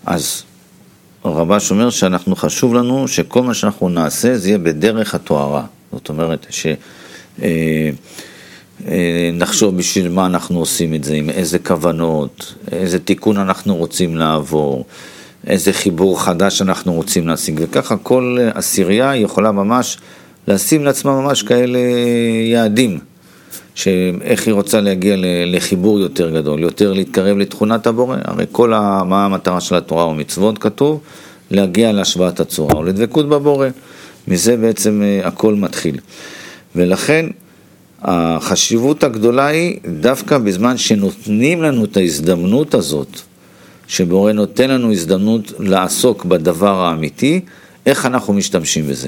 אז הרבש אומר שאנחנו חשוב לנו שכל מה שאנחנו נעשה זה יהיה בדרך התוארה. זאת אומרת נחשוב בשביל מה אנחנו עושים את זה, עם איזה כוונות, איזה תיקון אנחנו רוצים לעבור, איזה חיבור חדש אנחנו רוצים להשיג, וככה כל עשירייה יכולה ממש לשים לעצמה ממש כאלה יעדים, שאיך היא רוצה להגיע לחיבור יותר גדול, יותר להתקרב לתכונת הבורא. הרי מה המטרה של התורה ומצוות כתוב? להגיע להשוואת הצורה או לדבקות בבורא. מזה בעצם הכל מתחיל. ולכן החשיבות הגדולה היא דווקא בזמן שנותנים לנו את ההזדמנות הזאת, שבורא נותן לנו הזדמנות לעסוק בדבר האמיתי, איך אנחנו משתמשים בזה.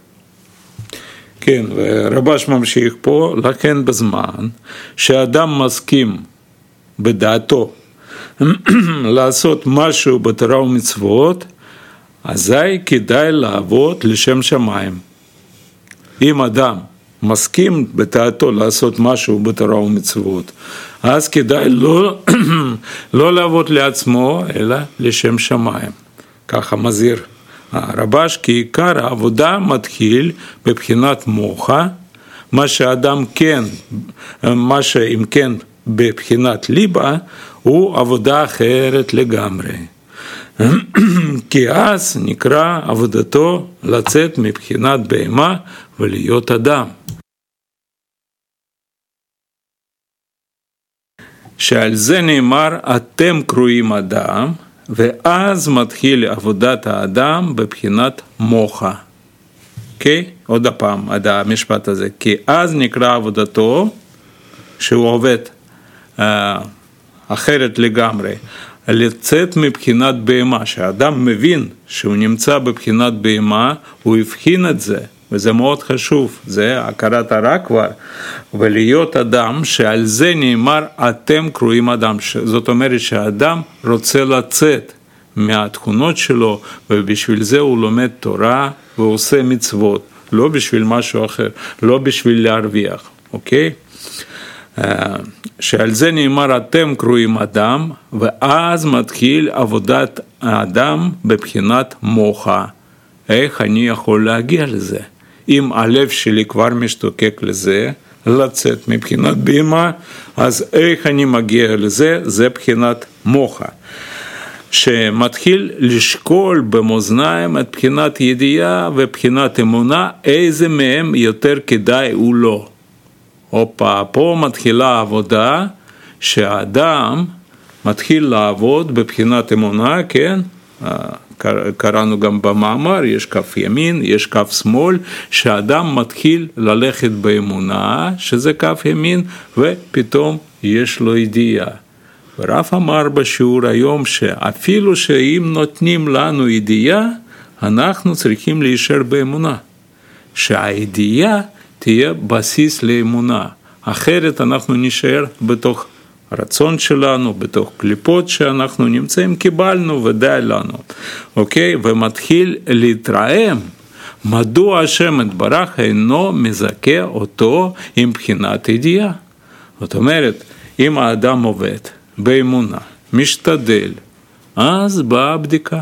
כן, ורבש ממשיך פה, לכן בזמן שאדם מסכים בדעתו לעשות משהו בתורה ומצוות, אזי כדאי לעבוד לשם שמיים. אם אדם מסכים בדעתו לעשות משהו בתורה ומצוות, אז כדאי לא לעבוד לעצמו, אלא לשם שמיים. ככה מזהיר הרבש, כי עיקר העבודה מתחיל בבחינת מוחה, מה שאם כן בבחינת ליבה, הוא עבודה אחרת לגמרי. כי אז נקרא עבודתו לצאת מבחינת בהמה ולהיות אדם. שעל זה נאמר, אתם קרואים אדם, ואז מתחיל עבודת האדם בבחינת מוחה. אוקיי? עוד הפעם, המשפט הזה. כי אז נקרא עבודתו, שהוא עובד אחרת לגמרי, לצאת מבחינת בהמה, שהאדם מבין שהוא נמצא בבחינת בהמה, הוא הבחין את זה, וזה מאוד חשוב, זה הכרת הרע כבר, ולהיות אדם, שעל זה נאמר, אתם קרואים אדם, זאת אומרת שהאדם רוצה לצאת מהתכונות שלו, ובשביל זה הוא לומד תורה, ועושה מצוות, לא בשביל משהו אחר, לא בשביל להרוויח, אוקיי? שעל זה נאמר אתם קרואים אדם, ואז מתחיל עבודת האדם בבחינת מוחה. איך אני יכול להגיע לזה? אם הלב שלי כבר משתוקק לזה, לצאת מבחינת בהמה, אז איך אני מגיע לזה? זה בחינת מוחה. שמתחיל לשקול במאזניים את בחינת ידיעה ובחינת אמונה, איזה מהם יותר כדאי הוא לא. פה מתחילה העבודה, שהאדם מתחיל לעבוד בבחינת אמונה, כן? קראנו גם במאמר, יש כף ימין, יש כף שמאל, שהאדם מתחיל ללכת באמונה, שזה כף ימין, ופתאום יש לו ידיעה. ורב אמר בשיעור היום, שאפילו שאם נותנים לנו ידיעה, אנחנו צריכים להישאר באמונה. שהידיעה תהיה בסיס לאמונה, אחרת אנחנו נשאר בתוך הרצון שלנו, בתוך קליפות שאנחנו נמצאים, קיבלנו ודי לנו, אוקיי? ומתחיל להתרעם, מדוע השם יתברך אינו מזכה אותו עם בחינת ידיעה. זאת אומרת, אם האדם עובד באמונה, משתדל, אז באה הבדיקה.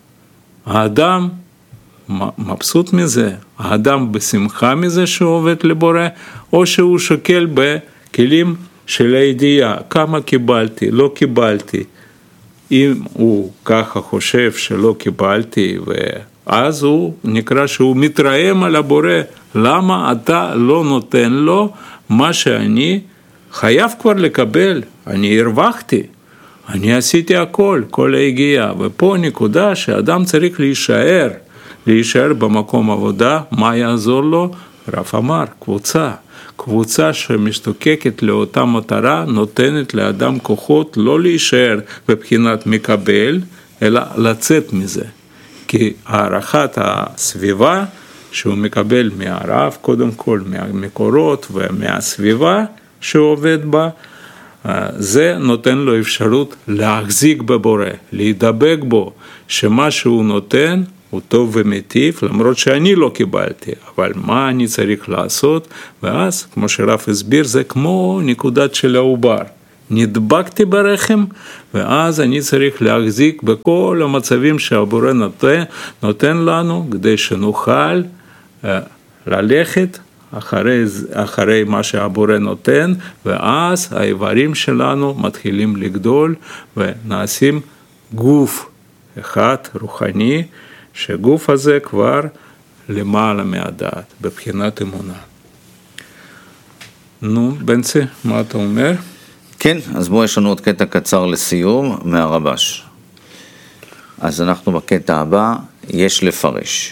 האדם מבסוט מזה, האדם בשמחה מזה שהוא עובד לבורא, או שהוא שוקל בכלים של הידיעה, כמה קיבלתי, לא קיבלתי. אם הוא ככה חושב שלא קיבלתי, ואז הוא נקרא שהוא מתרעם על הבורא, למה אתה לא נותן לו מה שאני חייב כבר לקבל, אני הרווחתי, אני עשיתי הכל, כל היגיעה, ופה נקודה שאדם צריך להישאר במקום עבודה. מה יעזור לו? רב אמר, קבוצה שמשתוקקת לאותה מטרה, נותנת לאדם כוחות לא להישאר בבחינת מקבל, אלא לצאת מזה. כי הערכת הסביבה שהוא מקבל מהרב, קודם כל מהמקורות ומהסביבה שהוא עובד בה, זה נותן לו אפשרות להחזיק בבורא, להידבק בו, שמה שהוא נותן הוא טוב ומטיב, למרות שאני לא קיבלתי, אבל מה אני צריך לעשות? ואז, כמו שרב הסביר, זה כמו נקודת של העובר. נדבקתי ברחם, ואז אני צריך להחזיק בכל המצבים שהבורא נותן לנו, כדי שנוכל ללכת אחרי מה שהבורא נותן, ואז האיברים שלנו מתחילים לגדול, ונעשים גוף אחד רוחני, שגוף הזה כבר למעלה מהדעת, בבחינת אמונה. נו, בנצי, מה אתה אומר? כן, אז בואו יש לנו עוד קטע קצר לסיום מהרבש. אז אנחנו בקטע הבא, יש לפרש.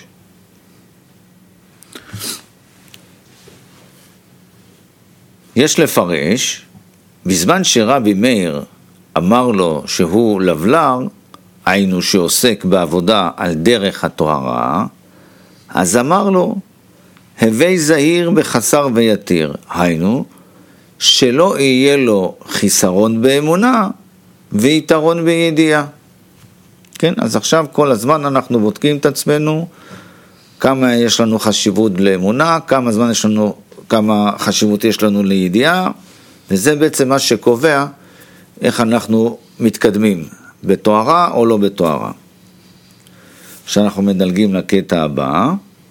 יש לפרש, בזמן שרבי מאיר אמר לו שהוא לבלר, היינו שעוסק בעבודה על דרך הטהרה, אז אמר לו, הווי זהיר בחסר ויתיר, היינו, שלא יהיה לו חיסרון באמונה ויתרון בידיעה. כן, אז עכשיו כל הזמן אנחנו בודקים את עצמנו, כמה יש לנו חשיבות לאמונה, כמה חשיבות יש לנו לידיעה, וזה בעצם מה שקובע איך אנחנו מתקדמים, בתוארה או לא בתוארה. כשאנחנו מדלגים לקטע הבא,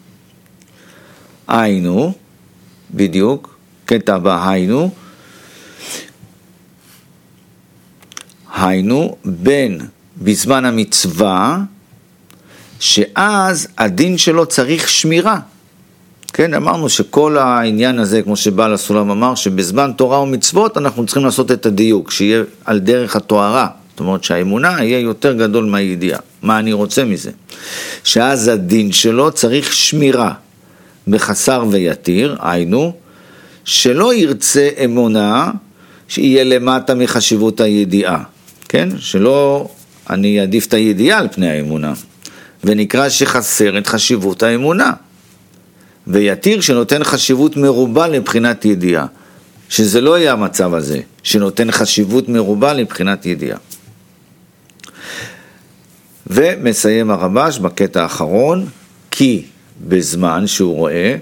היינו, בדיוק, קטע הבא היינו בין בזמן המצווה, שאז הדין שלו צריך שמירה. כן, אמרנו שכל העניין הזה, כמו שבעל הסולם אמר, שבזמן תורה ומצוות אנחנו צריכים לעשות את הדיוק, שיהיה על דרך התוארה. זאת אומרת שהאמונה יהיה יותר גדול מהידיעה. מה אני רוצה מזה? שאז הדין שלו צריך שמירה בחסר ויתיר, היינו, שלא ירצה אמונה שיהיה למטה מחשיבות הידיעה. כן? שלא אני אעדיף את הידיעה על פני האמונה. ונקרא שחסר את חשיבות האמונה. ויתיר שנותן חשיבות מרובה לבחינת ידיעה. שזה לא יהיה המצב הזה, שנותן חשיבות מרובה לבחינת ידיעה. ומסיים הרבש בקטע האחרון, כי בזמן שהוא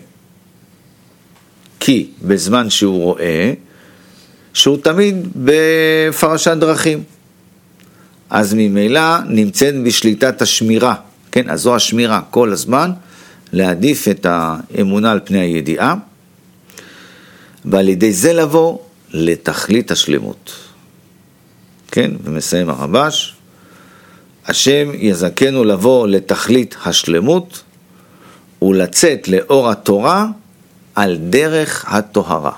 רואה, שהוא תמיד בפרשת דרכים. אז ממילא נמצאת בשליטת השמירה, כן? אז זו השמירה כל הזמן, להעדיף את האמונה על פני הידיעה, ועל ידי זה לבוא לתכלית השלמות. כן? ומסיים הרבש, השם יזכנו לבוא לתכלית השלמות, ולצאת לאור התורה על דרך הטהרה.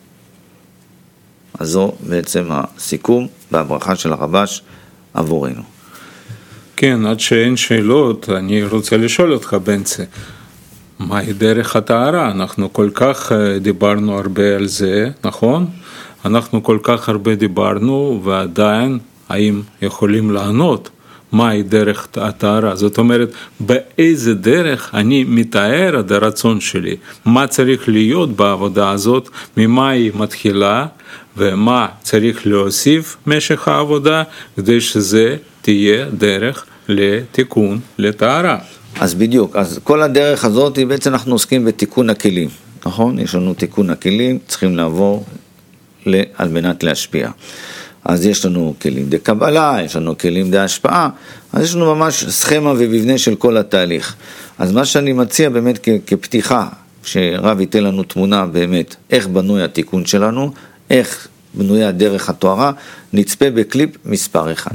אז זו בעצם הסיכום והברכה של הרבש עבורנו. כן, עד שאין שאלות, אני רוצה לשאול אותך, בנצי, מהי דרך הטהרה? אנחנו כל כך דיברנו הרבה על זה, נכון? אנחנו כל כך הרבה דיברנו, ועדיין האם יכולים לענות מהי דרך הטהרה? זאת אומרת, באיזה דרך אני מתאר את הרצון שלי? מה צריך להיות בעבודה הזאת? ממה היא מתחילה? ומה צריך להוסיף משך העבודה? כדי שזה תהיה דרך לתיקון, לטהרה. אז בדיוק, אז כל הדרך הזאת בעצם אנחנו עוסקים בתיקון הכלים, נכון? יש לנו תיקון הכלים, צריכים לעבור על מנת להשפיע. אז יש לנו כלים דה קבלה, יש לנו כלים דה השפעה, אז יש לנו ממש סכמה ומבנה של כל התהליך. אז מה שאני מציע באמת כפתיחה, שרב ייתן לנו תמונה באמת, איך בנוי התיקון שלנו, איך בנויה דרך התוארה, נצפה בקליפ מספר 1.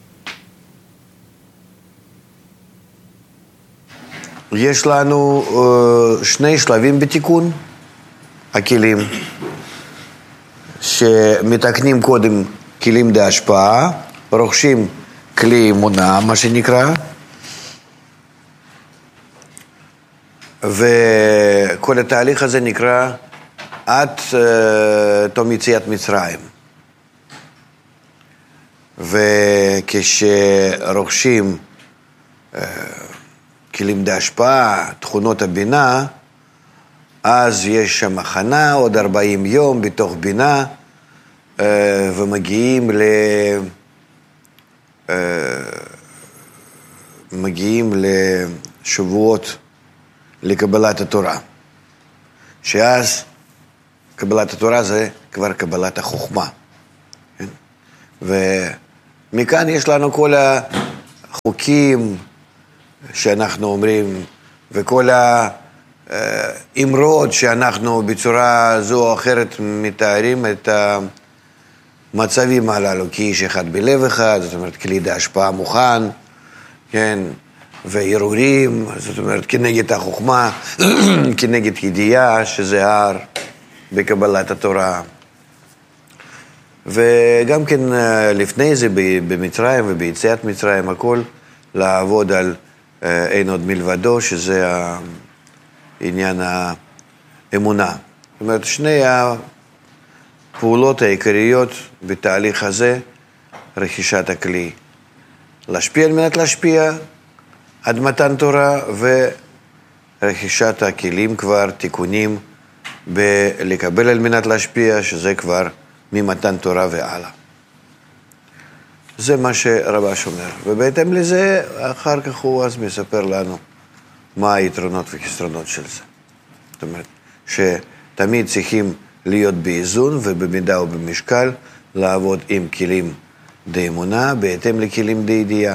יש לנו שני שלבים בתיקון הכלים, שמתקנים קודם כלים דה השפעה, רוכשים כלי אמונה, מה שנקרא, וכל התהליך הזה נקרא עד תום יציאת מצרים. וכשרוכשים כלים דה השפעה, תכונות הבינה, אז יש שם הכנה, עוד 40 יום בתוך בינה, ומגיעים לשבועות לקבלת התורה. שאז קבלת התורה זה כבר קבלת החוכמה. כן? ומכאן יש לנו כל החוקים שאנחנו אומרים, וכל האמרות שאנחנו בצורה זו או אחרת מתארים את המצבים הללו, כי איש אחד בלב אחד, זאת אומרת, כלי דהשפעה מוכן, כן, וערעורים, זאת אומרת, כנגד החוכמה, כנגד ידיעה, שזה הר בקבלת התורה. וגם כן לפני זה במצרים וביציאת מצרים, הכל לעבוד על אין עוד מלבדו, שזה העניין האמונה. זאת אומרת, שני הפעולות העיקריות בתהליך הזה, רכישת הכלי. להשפיע על מנת להשפיע עד מתן תורה, ורכישת הכלים כבר, תיקונים בלקבל על מנת להשפיע, שזה כבר ממתן תורה והלאה. זה מה שרבש אומר. ובהתאם לזה, אחר כך הוא אז מספר לנו מה היתרונות וחסרונות של זה. זאת אומרת, שתמיד צריכים להיות באיזון ובמידה ובמשקל, לעבוד עם כלים דאמונה, בהתאם לכלים דאידיעה,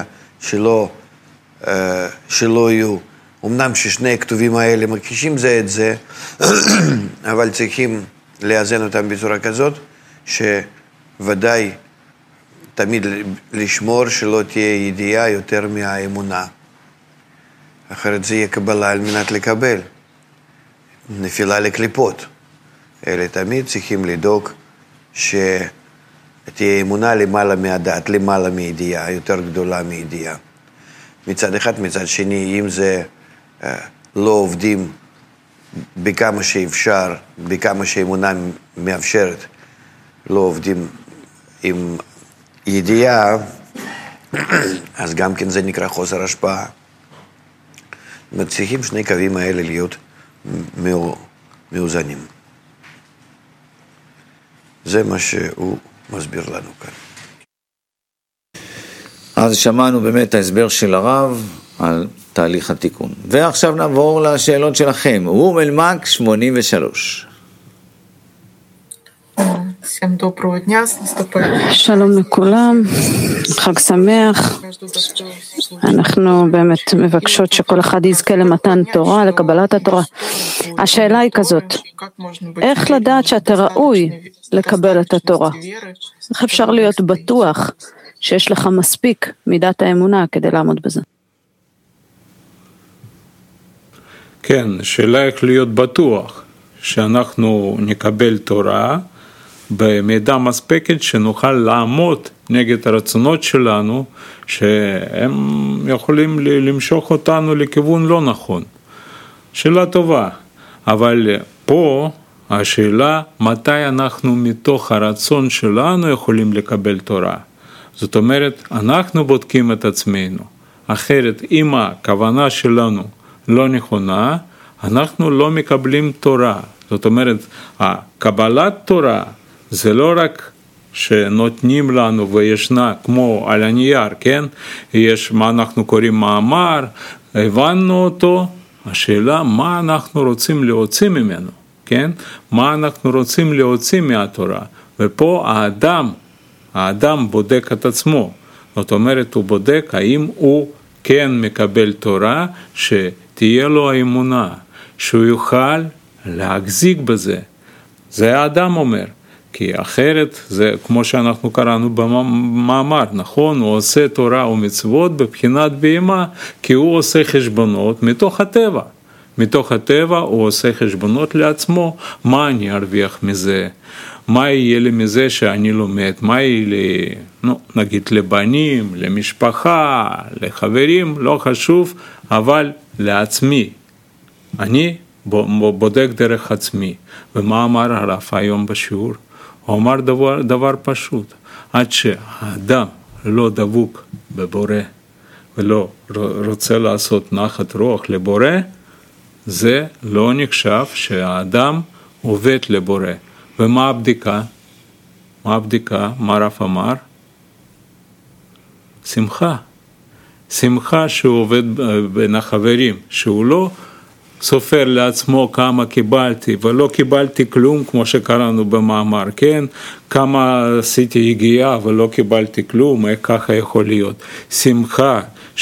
שלא יהיו, אמנם ששני הכתובים האלה מקישים זה את זה, אבל צריכים לאזן אותם בצורה כזאת, שוודאי תמיד לשמור שלא תהיה ידיעה יותר מהאמונה. אחרת זה יהיה קבלה על מנת לקבל. נפילה לקליפות. אלה תמיד צריכים לדאוג שתהיה אמונה למעלה מהדעת, למעלה מידיעה, יותר גדולה מידיעה. מצד אחד, מצד שני, אם זה לא עובדים בכמה שאפשר, בכמה שאמונה מאפשרת, לא עובדים עם ידיעה, אז גם כן זה נקרא חוסר השפעה. צריכים שני קווים האלה להיות מאוזנים. זה מה שהוא מסביר לנו כאן. אז שמענו באמת ההסבר של הרב על תהליך התיקון. ועכשיו נעבור לשאלות שלכם. אום אל-מק 83. שלום לכולם, חג שמח. אנחנו באמת מבקשות שכל אחד יזכה למתן תורה, לקבלת התורה. השאלה היא כזאת, איך לדעת שאתה ראוי לקבל את התורה? איך אפשר להיות בטוח שיש לך מספיק מידת האמונה כדי לעמוד בזה? כן, שאלה איך להיות בטוח שאנחנו נקבל תורה במידה מספקת שנוכל לעמוד נגד הרצונות שלנו שהם יכולים למשוך אותנו לכיוון לא נכון. שאלה טובה, אבל פה השאלה מתי אנחנו מתוך הרצון שלנו יכולים לקבל תורה. זאת אומרת, אנחנו בודקים את עצמנו. אחרת, אם הכוונה שלנו לא נכונה, אנחנו לא מקבלים תורה. זאת אומרת, הקבלת תורה זה לא רק שנותנים לנו וישנה כמו על הנייר, כן? יש מה אנחנו קוראים מאמר, הבנו אותו, השאלה מה אנחנו רוצים להוציא ממנו, כן? מה אנחנו רוצים להוציא מהתורה. ופה האדם בודק את עצמו. זאת אומרת, הוא בודק האם הוא כן מקבל תורה שתהיה לו האמונה, שהוא יוכל להחזיק בזה. זה האדם אומר. כי אחרת זה כמו שאנחנו קראנו במאמר, נכון? הוא עושה תורה ומצוות בבחינת בהמה, כי הוא עושה חשבונות מתוך הטבע. מתוך הטבע הוא עושה חשבונות לעצמו, מה אני ארוויח מזה? מה יהיה לי מזה שאני לומד? מה יהיה לי, נגיד לבנים, למשפחה, לחברים, לא חשוב, אבל לעצמי. אני בודק דרך עצמי. ומה אמר הרב היום בשיעור? הוא אמר דבר פשוט, עד שהאדם לא דבוק בבורא ולא רוצה לעשות נחת רוח לבורא, זה לא נחשב שהאדם עובד לבורא. ומה הבדיקה? מה הרב אמר? שמחה שהוא עובד בין החברים, שהוא לא סופר לעצמו כמה קיבלתי, ולא קיבלתי כלום, כמו שקראנו במאמר, כן? כמה עשיתי הגיעה ולא קיבלתי כלום, איך ככה יכול להיות? שמחה